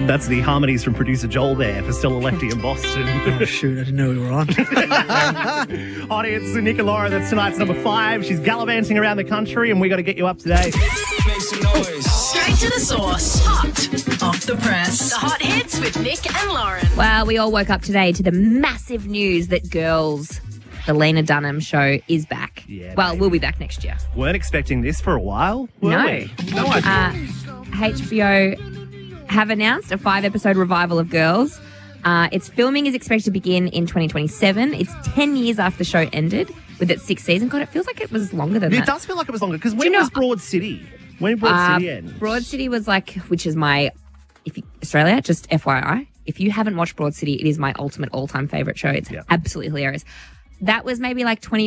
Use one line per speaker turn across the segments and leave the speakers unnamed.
That's the harmonies from producer Joel there for Still a Lefty in Boston.
Oh, shoot, I didn't know we were on.
Hottie, it's Nick and Laura. That's tonight's number 5. She's gallivanting around the country, and we got to get you up to date.
Make some noise.
Straight to the source. Hot off the press. The hot hits with Nick and Lauren.
Well, we all woke up today to the massive news that Girls, the Lena Dunham show, is back.
Yeah,
well,
baby.
we'll be back next year.
Weren't expecting this for a while, were
No.
we? No idea.
HBO have announced a 5-episode revival of Girls. Its filming is expected to begin in 2027. It's 10 years after the show ended with its 6th season. God, it feels like it was longer than
It
that.
does feel like it was longer, because
you
when
know-
was Broad City? When did Broad City end?
Broad City was which is my, Australia, just FYI. If you haven't watched Broad City, it is my ultimate all-time favourite show. It's absolutely hilarious. That was maybe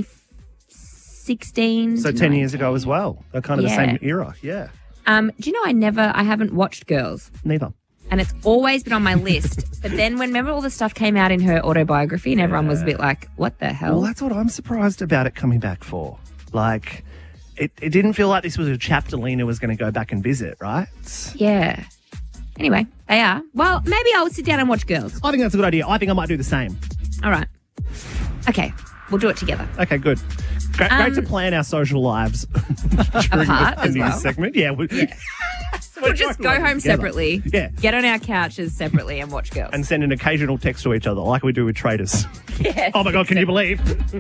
2016.
So 10 years ago as well. They're kind of the same era, yeah.
Do you know I haven't watched Girls?
Neither.
And it's always been on my list. But then remember all the stuff came out in her autobiography and everyone was a bit like, what the hell?
Well, that's what I'm surprised about it coming back for. It didn't feel like this was a chapter Lena was going to go back and visit, right?
Yeah. Anyway, they are. Well, maybe I'll sit down and watch Girls.
I think that's a good idea. I think I might do the same.
All right. Okay. We'll do it together.
Okay, good. Great to plan our social lives during
Apart
the
as
news
well.
segment. Yeah.
We'll just go home separately.
Yeah.
Get on our couches separately and watch Girls.
And send an occasional text to each other like we do with traders.
Yes.
Oh, my God, can you believe?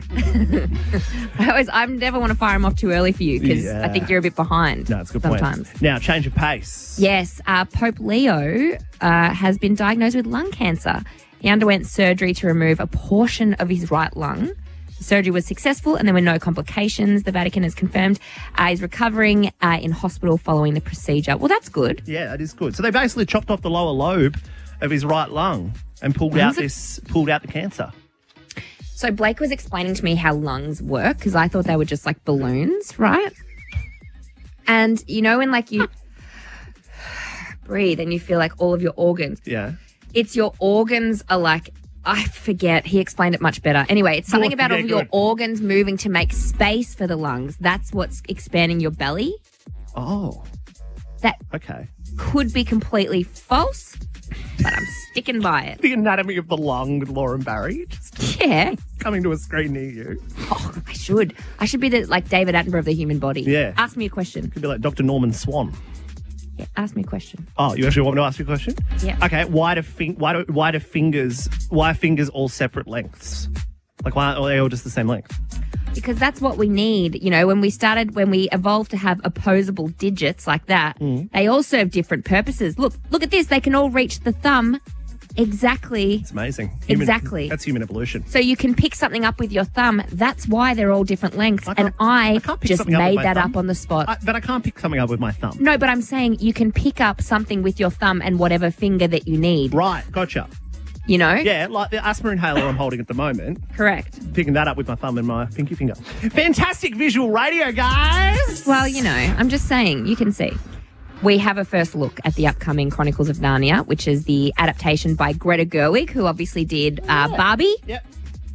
I never want to fire them off too early for you because I think you're a bit behind.
No, it's a good
sometimes.
point. Now, change of pace.
Yes, Pope Leo has been diagnosed with lung cancer. He underwent surgery to remove a portion of his right lung. The surgery was successful and there were no complications. The Vatican has confirmed he's recovering in hospital following the procedure. Well, that's good.
Yeah, that is good. So they basically chopped off the lower lobe of his right lung and pulled out the cancer.
So Blake was explaining to me how lungs work because I thought they were just like balloons, right? And you know when you breathe and you feel like all of your organs.
Yeah.
It's your organs are I forget. He explained it much better. Anyway, it's something about all of your organs moving to make space for the lungs. That's what's expanding your belly.
Oh.
That
Okay.
could be completely false, but I'm sticking by it.
The anatomy of the lung with Lauren Barry just
Yeah.
coming to a screen near you.
Oh, I should be the David Attenborough of the human body.
Yeah.
Ask me a question.
Could be like Dr. Norman Swan.
Yeah, ask me a question.
Oh, you actually want me to ask you a question?
Yeah.
Okay. Why are fingers all separate lengths? Why are they all just the same length?
Because that's what we need. You know, when we evolved to have opposable digits like that, they all serve different purposes. Look at this. They can all reach the thumb exactly.
It's amazing.
Exactly.
That's human evolution.
So you can pick something up with your thumb. That's why they're all different lengths.
I
And I
can't pick
just
something up with
made
my
that
thumb.
up on the spot.
But I can't pick something up with my thumb.
No, but I'm saying you can pick up something with your thumb and whatever finger that you need.
Right. Gotcha.
You know?
Yeah, like the asthma inhaler I'm holding at the moment.
Correct.
Picking that up with my thumb and my pinky finger. Fantastic visual radio, guys.
Well, I'm just saying, you can see. We have a first look at the upcoming Chronicles of Narnia, which is the adaptation by Greta Gerwig, who obviously did Barbie.
Yep.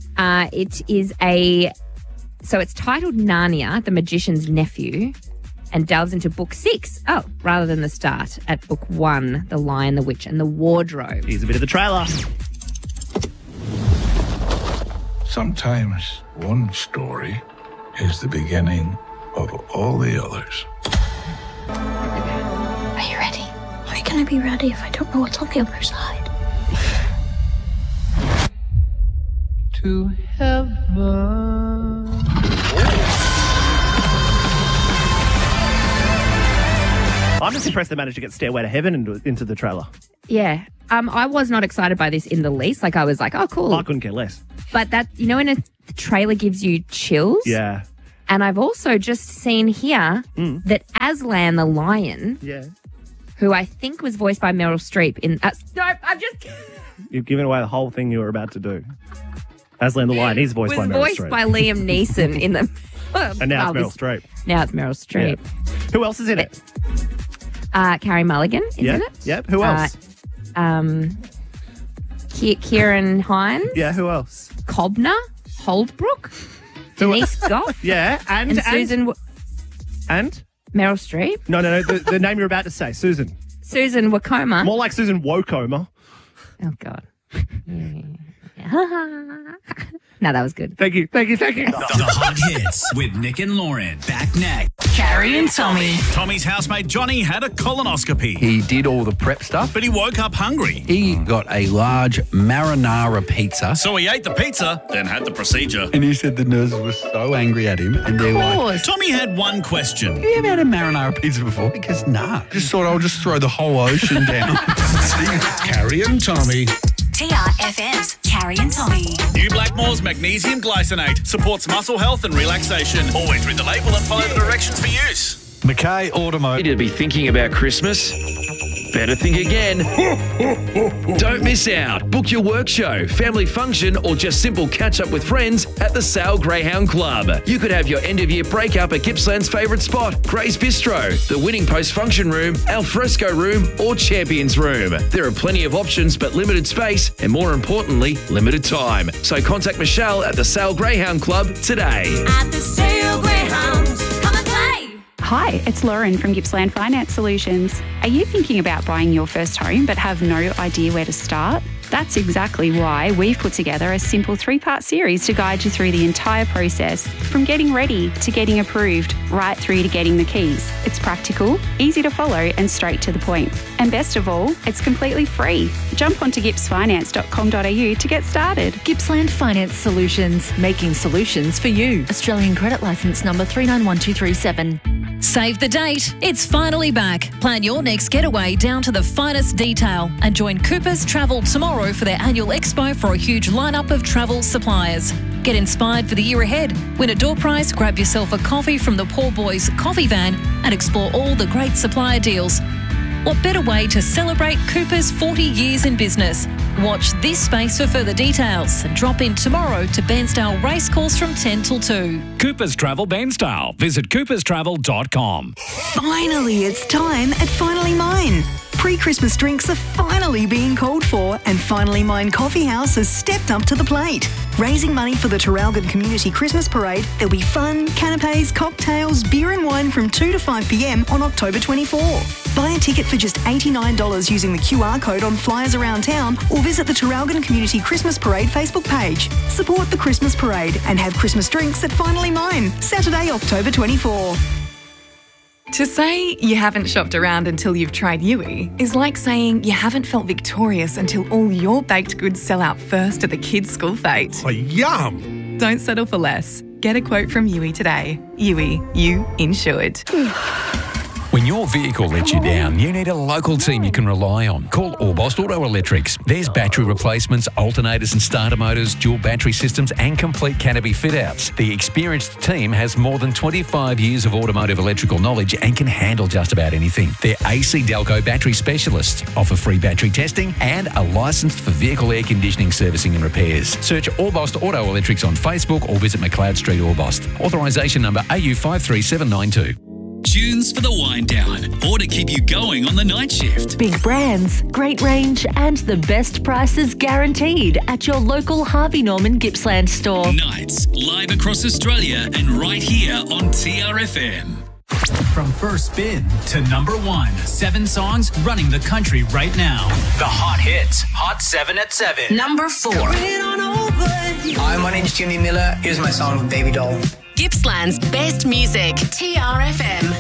So it's titled Narnia, the Magician's Nephew, and delves into book 6. Oh, rather than the start at book 1, The Lion, the Witch, and the Wardrobe.
Here's a bit of the trailer.
Sometimes one story is the beginning of all the others.
Are you ready? How are you going to be ready if I don't know what's on the other side?
To heaven.
I'm just impressed they managed to get Stairway to Heaven into the trailer.
Yeah. I was not excited by this in the least. I was like, oh, cool.
I couldn't care less.
But that, when a trailer gives you chills.
Yeah.
And I've also just seen here that Aslan the lion, who I think was voiced by Meryl Streep in... no, I'm just...
You've given away the whole thing you were about to do. Aslan the Lion, he's voiced by Meryl
voiced
Streep.
by Liam Neeson in the...
And now it's Meryl Streep.
Now it's Meryl Streep.
Yeah. Who else is in it?
Carrie Mulligan is in it.
Yep. Who else?
Kieran Hines.
Yeah, who else?
Cobner. Holdbrook. Denise Goff.
Yeah,
and Susan...
And?
Meryl Streep.
No, the name you're about to say, Susan.
Susan Wokoma.
More like Susan Wokoma.
Oh, God. No, that was good.
Thank you.
The Hot Hits with Nick and Lauren. Back next.
Carrie and Tommy.
Tommy's housemate Johnny had a colonoscopy,
He did all the prep stuff.
but he woke up hungry.
He got a large marinara pizza.
So he ate the pizza, then had the procedure.
And he said the nurses were so angry at him. And they're like,
Tommy had one question.
have you ever had a marinara pizza before? Because nah. Just thought I'll just throw the whole ocean down.
Carrie and Tommy.
TRFM's Carrie and Tommy.
New Blackmore's magnesium glycinate supports muscle health and relaxation. Always read the label and follow the directions for use.
McKay Automotive.
To be thinking about Christmas? Better think again. Don't miss out. Book your work show, family function, or just simple catch up with friends at the Sale Greyhound Club. You could have your end of year breakup at Gippsland's favourite spot, Gray's Bistro, the Winning Post Function Room, Al Fresco Room, or Champions Room. There are plenty of options, but limited space, and more importantly, limited time. So contact Michelle at the Sale Greyhound Club today.
At the Sale Greyhound. Come and play.
Hi, it's Lauren from Gippsland Finance Solutions. Are you thinking about buying your first home but have no idea where to start? That's exactly why we've put together a simple 3-part series to guide you through the entire process, from getting ready to getting approved, right through to getting the keys. It's practical, easy to follow and straight to the point. And best of all, it's completely free. Jump onto gippsfinance.com.au to get started.
Gippsland Finance Solutions, making solutions for you. Australian credit licence number 391237.
Save the date. It's finally back. Plan your next getaway down to the finest detail and join Cooper's Travel tomorrow for their annual expo for a huge lineup of travel suppliers. Get inspired for the year ahead. Win a door prize, grab yourself a coffee from the Poor Boys coffee van and explore all the great supplier deals. What better way to celebrate Cooper's 40 years in business? Watch this space for further details and drop in tomorrow to Bairnsdale Racecourse from 10 till 2.
Coopers Travel Bairnsdale. Visit cooperstravel.com.
Finally, it's time at Finally Mine. Pre-Christmas drinks are finally being called for, and Finally Mine Coffee House has stepped up to the plate. Raising money for the Traralgon Community Christmas Parade, there'll be fun, canapes, cocktails, beer and wine from 2 to 5 p.m. on October 24. Buy a ticket for just $89 using the QR code on flyers around town, or visit the Traralgon Community Christmas Parade Facebook page. Support the Christmas Parade and have Christmas drinks at Finally Mine, Saturday, October 24.
To say you haven't shopped around until you've tried Yui is like saying you haven't felt victorious until all your baked goods sell out first at the kids' school fete.
Oh, yum!
Don't settle for less. Get a quote from Yui today. Yui, you insured.
When your vehicle lets you down, you need a local team you can rely on. Call Orbost Auto Electrics. There's battery replacements, alternators and starter motors, dual battery systems and complete canopy fit-outs. The experienced team has more than 25 years of automotive electrical knowledge and can handle just about anything. They're AC Delco battery specialists, offer free battery testing and are licensed for vehicle air conditioning servicing and repairs. Search Orbost Auto Electrics on Facebook or visit McLeod Street Orbost. Authorisation number AU53792.
Tunes for the wind down or to keep you going on the night shift.
Big brands, great range, and the best prices guaranteed at your local Harvey Norman Gippsland store.
Nights live across Australia and right here on TRFM. From first spin to number 1, 7 songs running the country right now. The Hot Hits, Hot 7 at 7.
Number 4.
Hi, my name's Jimmy Miller. Here's my song, Baby Doll.
Gippsland's best music. TRFM.